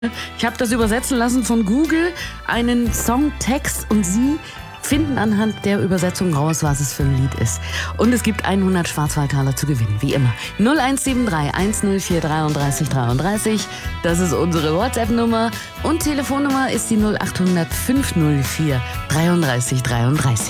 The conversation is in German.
Ich habe das übersetzen lassen von Google, einen Songtext, und Sie finden anhand der Übersetzung raus, was es für ein Lied ist. Und es gibt 100 Schwarzwaldtaler zu gewinnen, wie immer. 0173 104 33 33, das ist unsere WhatsApp-Nummer. Und Telefonnummer ist die 0800 504 33 33.